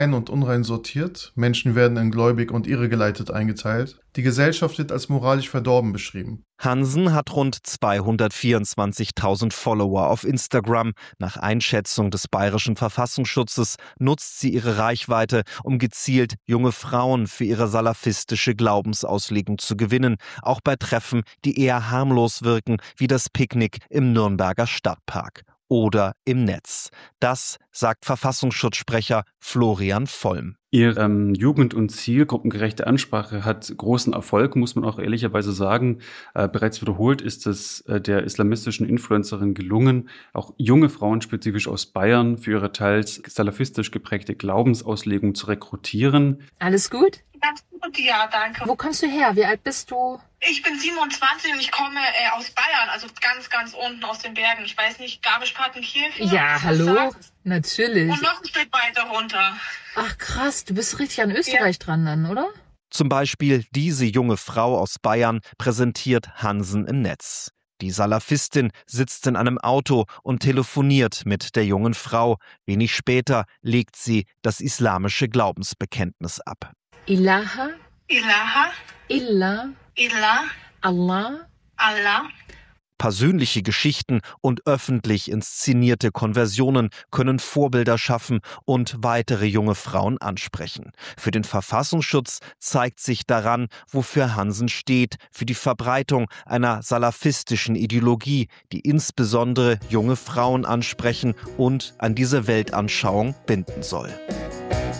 rein und unrein sortiert, Menschen werden in gläubig und irregeleitet eingeteilt, die Gesellschaft wird als moralisch verdorben beschrieben. Hansen hat rund 224.000 Follower auf Instagram. Nach Einschätzung des Bayerischen Verfassungsschutzes nutzt sie ihre Reichweite, um gezielt junge Frauen für ihre salafistische Glaubensauslegung zu gewinnen, auch bei Treffen, die eher harmlos wirken, wie das Picknick im Nürnberger Stadtpark. Oder im Netz. Das sagt Verfassungsschutzsprecher Florian Vollm. Ihre jugend- und zielgruppengerechte Ansprache hat großen Erfolg, muss man auch ehrlicherweise sagen. Bereits wiederholt ist es der islamistischen Influencerin gelungen, auch junge Frauen spezifisch aus Bayern für ihre teils salafistisch geprägte Glaubensauslegung zu rekrutieren. Alles gut? Ganz gut, ja, danke. Wo kommst du her? Wie alt bist du? Ich bin 27 und ich komme aus Bayern, also ganz, ganz unten aus den Bergen. Ich weiß nicht, Garmisch-Partenkirchen? Ja, hallo? Natürlich. Und noch ein Stück weiter runter. Ach krass, du bist richtig an Österreich dran dann, oder? Zum Beispiel diese junge Frau aus Bayern präsentiert Hansen im Netz. Die Salafistin sitzt in einem Auto und telefoniert mit der jungen Frau. Wenig später legt sie das islamische Glaubensbekenntnis ab. Ilaha, Ilaha, Illa, Illah, Allah. Allah. Persönliche Geschichten und öffentlich inszenierte Konversionen können Vorbilder schaffen und weitere junge Frauen ansprechen. Für den Verfassungsschutz zeigt sich daran, wofür Hansen steht, für die Verbreitung einer salafistischen Ideologie, die insbesondere junge Frauen ansprechen und an diese Weltanschauung binden soll.